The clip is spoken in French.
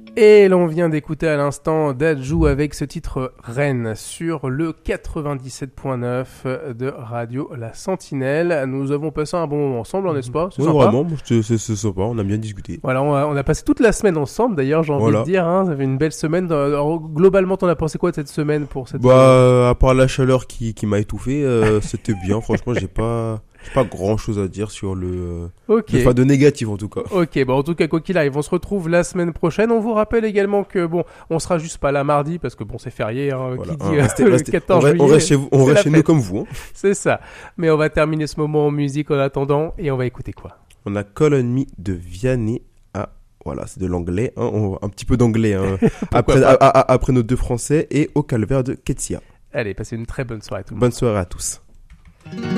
Et l'on vient d'écouter à l'instant Dadju avec ce titre Rennes sur le 97.9 de Radio La Sentinelle. Nous avons passé un bon moment ensemble, n'est-ce pas? Oui, vraiment, c'est sympa, on a bien discuté. Voilà, on a passé toute la semaine ensemble d'ailleurs, j'ai envie de dire, hein, ça fait une belle semaine. Alors, globalement, t'en as pensé quoi de cette semaine pour cette semaine? À part la chaleur qui m'a étouffé, c'était bien, franchement, j'ai pas grand chose à dire sur de négatif en tout cas. Ok, bon en tout cas quoi qu'il arrive, on se retrouve la semaine prochaine. On vous rappelle également que on sera juste pas là mardi parce que c'est férié, hein, voilà, qui dit le 14 juillet. On reste chez nous comme vous. Hein. C'est ça. Mais on va terminer ce moment en musique en attendant et on va écouter quoi? On a Call on Me de Vianney. Voilà, c'est de l'anglais, hein, un petit peu d'anglais hein, après nos deux français et Au Calvaire de Ketsia. Allez, passez une très bonne soirée à tout le monde. Bonne soirée à tous.